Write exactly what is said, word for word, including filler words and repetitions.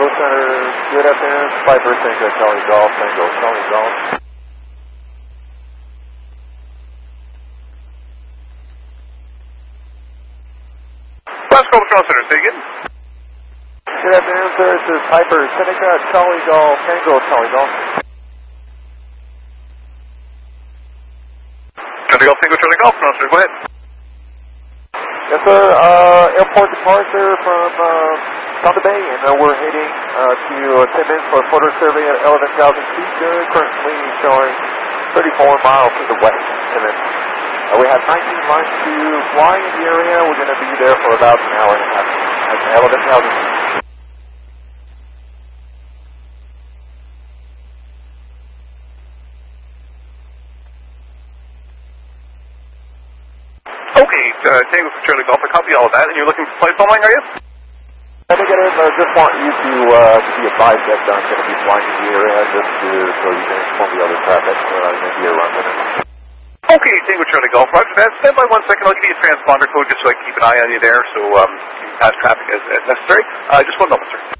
Center, good afternoon. Piper Tango, Charlie Golf, Tango, Charlie Golf. West Coast Control Center, say again. Good afternoon, sir. This is Piper Seneca, Charlie Golf, Tango, Charlie Golf. Charlie Golf, Tango, Charlie Golf, Control Center, go ahead. Yes, sir. Uh, airport departure from uh, Thunder Bay, and uh, we're heading uh, to uh, ten minutes for a photo survey at eleven thousand feet. Good. Currently showing thirty-four miles to the west. And then, uh, we have nineteen lines to fly in the area. We're going to be there for about an hour and a half at eleven thousand feet. Okay, uh, Tango for Charlie Golf, I copy all of that, and you're looking for flight following, are you? I think it is. I just want you to, uh, to be advised that I'm going to be flying in the area just to, so you can inform the other traffic. Uh, I'm going to be around there. Okay, Tango Charlie Golf, roger that. Stand by one second, I'll give you a transponder code just so I can keep an eye on you there, so um, you can pass traffic as, as necessary. Uh, just one moment, sir.